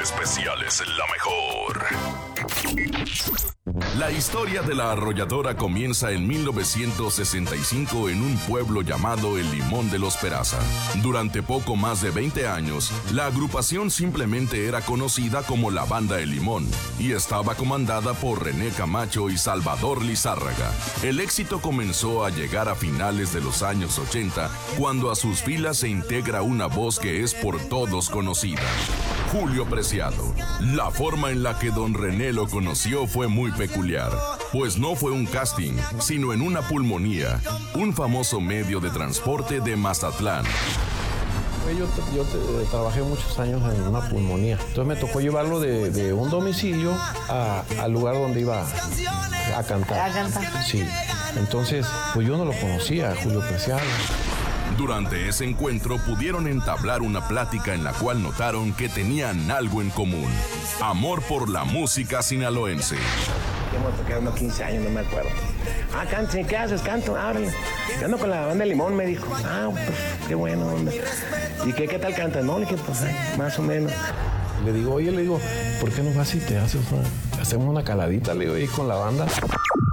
especiales La Mejor. La historia de la arrolladora comienza en 1965 en un pueblo llamado El Limón de los Peraza. Durante poco más de 20 años, la agrupación simplemente era conocida como la Banda El Limón y estaba comandada por René Camacho y Salvador Lizárraga. El éxito comenzó a llegar a finales de los años 80, cuando a sus filas se integra una voz que es por todos conocida: Julio Preciado. La forma en la que don René lo conoció fue muy peculiar, pues no fue un casting, sino en una pulmonía, un famoso medio de transporte de Mazatlán. Yo trabajé muchos años en una pulmonía, entonces me tocó llevarlo de un domicilio al lugar donde iba a cantar. Sí, entonces pues yo no lo conocía, Julio Preciado. Durante ese encuentro pudieron entablar una plática en la cual notaron que tenían algo en común: amor por la música sinaloense. Hemos tocado unos 15 años, no me acuerdo. Cante, ¿qué haces? Canto, ábrele. Yo ando con la Banda Limón, me dijo. Pues, qué bueno, hombre. ¿Y qué tal cantas? No, le dije, pues, más o menos. Le digo, ¿por qué no vas y te hacemos una caladita, le digo, ahí con la banda?